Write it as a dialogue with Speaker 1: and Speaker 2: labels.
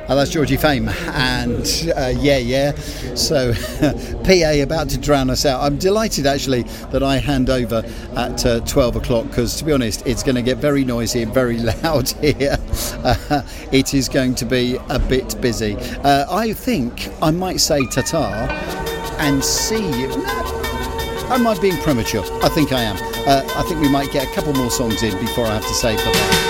Speaker 1: That's Georgie Fame and yeah. So PA about to drown us out. I'm delighted actually that I hand over at 12 o'clock because, to be honest, it's going to get very noisy and very loud here. It is going to be a bit busy. I think I might say ta-ta and see you. Am I being premature? I think I am. I think we might get a couple more songs in before I have to say bye-bye.